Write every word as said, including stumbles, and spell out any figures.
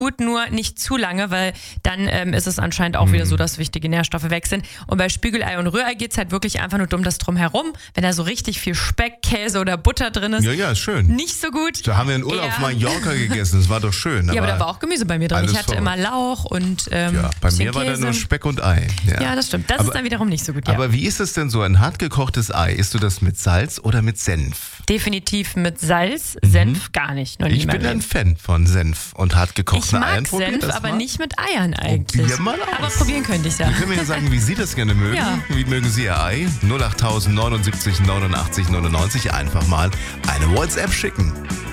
gut, nur nicht zu lange, weil dann ähm, ist es anscheinend auch mhm. wieder so, dass wichtige Nährstoffe weg sind. Und bei Spiegelei und Rührei geht es halt wirklich einfach nur um das Drumherum. Wenn da so richtig viel Speck, Käse oder Butter drin ist. Ja, ja, ist schön. Nicht so gut. Da haben wir in Urlaub auf Mallorca gegessen, das war doch schön. Ja, aber da war auch Gemüse bei mir drin. Ich hatte voll. immer Lauch und ähm, ja, bei mir Käse. war da nur Speck und Ei. Ja, ja das stimmt. Das aber, ist dann wiederum nicht so gut. Ja. Aber wie ist es denn so, ein hartgekochtes Ei? Isst du das mit Salz oder mit Senf? Definitiv mit Salz, mhm. Senf gar nicht. Noch nie ich bin ein Fan von Senf und hartgekochten Eiern. Ich mag Senf, aber mal? nicht mit Eiern eigentlich. Probier mal aus. Aber probieren könnte ich ja. Sie können mir ja sagen, wie Sie das gerne mögen. Ja. Wie mögen Sie Ihr Ei? null acht neunundsiebzig neunundachtzig neunundneunzig. Einfach mal eine WhatsApp schicken.